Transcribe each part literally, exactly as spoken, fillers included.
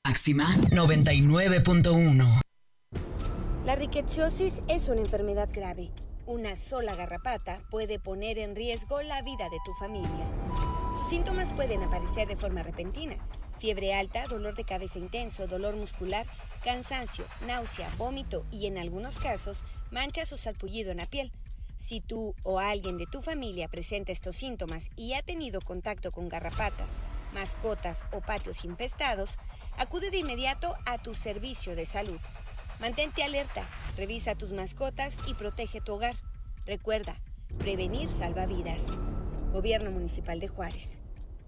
Máxima noventa y nueve punto uno. La rickettsiosis es una enfermedad grave. Una sola garrapata puede poner en riesgo la vida de tu familia. Sus síntomas pueden aparecer de forma repentina. Fiebre alta, dolor de cabeza intenso, dolor muscular, cansancio, náusea, vómito y en algunos casos manchas o sarpullido en la piel. Si tú o alguien de tu familia presenta estos síntomas y ha tenido contacto con garrapatas, mascotas o patios infestados, acude de inmediato a tu servicio de salud. Mantente alerta, revisa a tus mascotas y protege tu hogar. Recuerda, prevenir salva vidas. Gobierno Municipal de Juárez.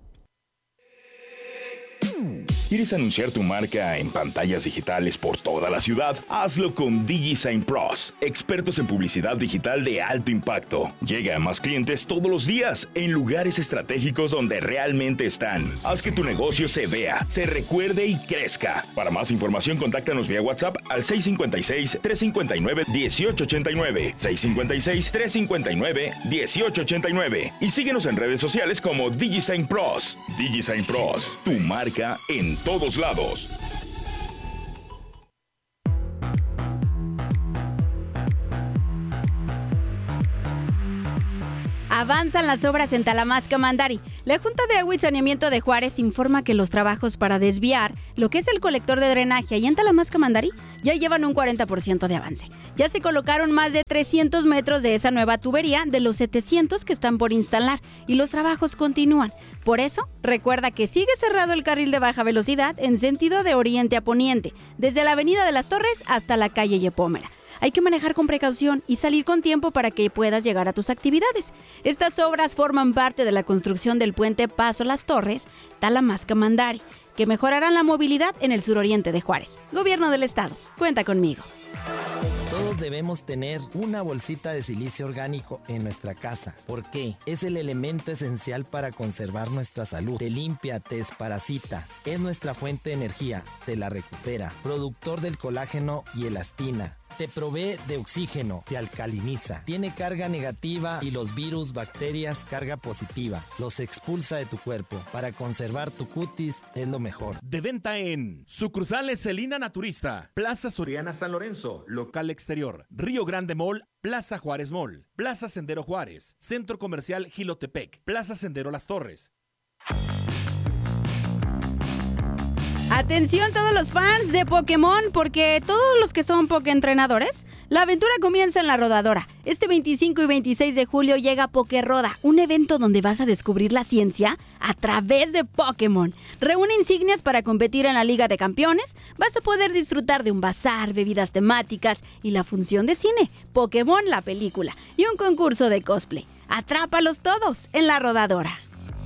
¿Quieres anunciar tu marca en pantallas digitales por toda la ciudad? Hazlo con DigiSign Pros, expertos en publicidad digital de alto impacto. Llega a más clientes todos los días, en lugares estratégicos donde realmente están. Haz que tu negocio se vea, se recuerde y crezca. Para más información, contáctanos vía WhatsApp al seis cinco seis, tres cinco nueve, uno ocho ocho nueve, seis cinco seis, tres cinco nueve, uno ocho ocho nueve y síguenos en redes sociales como DigiSign Pros. DigiSign Pros, tu marca en todos lados. Avanzan las obras en Talamasca-Mandari. La Junta de Agua y Saneamiento de Juárez informa que los trabajos para desviar lo que es el colector de drenaje ahí en Talamasca-Mandari ya llevan un cuarenta por ciento de avance. Ya se colocaron más de trescientos metros de esa nueva tubería de los setecientos que están por instalar y los trabajos continúan. Por eso, recuerda que sigue cerrado el carril de baja velocidad en sentido de oriente a poniente, desde la Avenida de las Torres hasta la calle Yepómera. Hay que manejar con precaución y salir con tiempo para que puedas llegar a tus actividades. Estas obras forman parte de la construcción del puente Paso Las Torres, Talamasca-Mandari, que mejorarán la movilidad en el suroriente de Juárez. Gobierno del Estado, cuenta conmigo. Todos debemos tener una bolsita de silicio orgánico en nuestra casa. ¿Por qué? Es el elemento esencial para conservar nuestra salud. Te limpia, te desparasita. Es nuestra fuente de energía. Te la recupera. Productor del colágeno y elastina. Te provee de oxígeno, te alcaliniza, tiene carga negativa y los virus, bacterias, carga positiva. Los expulsa de tu cuerpo. Para conservar tu cutis es lo mejor. De venta en sucursales Celina Naturista, Plaza Soriana San Lorenzo, local exterior, Río Grande Mall, Plaza Juárez Mall, Plaza Sendero Juárez, Centro Comercial Jilotepec, Plaza Sendero Las Torres. Atención todos los fans de Pokémon, porque todos los que son Pokéentrenadores, la aventura comienza en La Rodadora. Este veinticinco y veintiséis de julio llega Pokéroda, un evento donde vas a descubrir la ciencia a través de Pokémon. Reúne insignias para competir en la Liga de Campeones, vas a poder disfrutar de un bazar, bebidas temáticas y la función de cine, Pokémon la película, y un concurso de cosplay. Atrápalos todos en La Rodadora.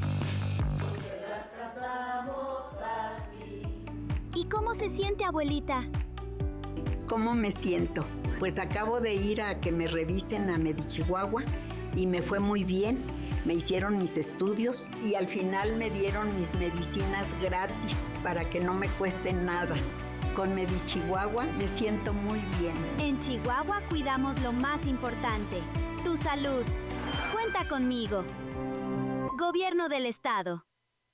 ¿Y cómo se siente, abuelita? ¿Cómo me siento? Pues acabo de ir a que me revisen a Medichihuahua y me fue muy bien. Me hicieron mis estudios y al final me dieron mis medicinas gratis para que no me cueste nada. Con Medichihuahua me siento muy bien. En Chihuahua cuidamos lo más importante, tu salud. Cuenta conmigo. Gobierno del Estado.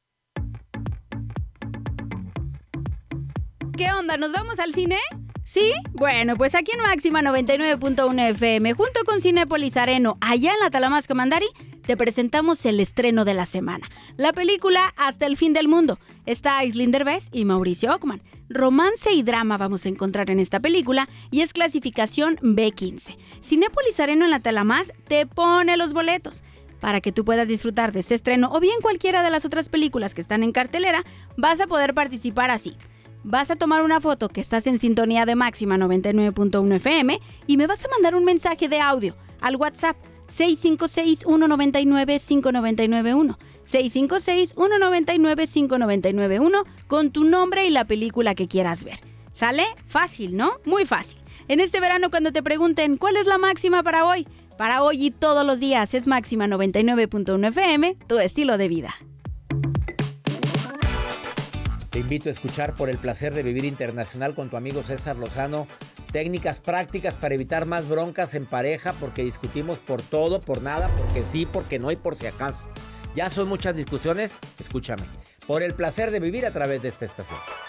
¿Qué onda? ¿Nos vamos al cine? ¿Sí? Bueno, pues aquí en Máxima noventa y nueve punto uno F M, junto con Cinépolis Areno, allá en la Talamasca-Mandari, te presentamos el estreno de la semana. La película Hasta el fin del mundo. Está Aislinn Derbez y Mauricio Ockman. Romance y drama vamos a encontrar en esta película y es clasificación B quince. Cinépolis Areno en la Talamás te pone los boletos. Para que tú puedas disfrutar de este estreno o bien cualquiera de las otras películas que están en cartelera, vas a poder participar así. Vas a tomar una foto que estás en sintonía de Máxima noventa y nueve punto uno F M y me vas a mandar un mensaje de audio al WhatsApp seis cinco seis, uno nueve nueve, cinco nueve nueve uno, seis cinco seis, uno nueve nueve, cinco nueve nueve uno con tu nombre y la película que quieras ver. ¿Sale? Fácil, ¿no? Muy fácil. En este verano, cuando te pregunten ¿cuál es la máxima para hoy? Para hoy y todos los días es Máxima noventa y nueve punto uno F M, tu estilo de vida. Te invito a escuchar Por el placer de vivir internacional con tu amigo César Lozano. Técnicas prácticas para evitar más broncas en pareja, porque discutimos por todo, por nada, porque sí, porque no y por si acaso. Ya son muchas discusiones, escúchame. Por el placer de vivir a través de esta estación.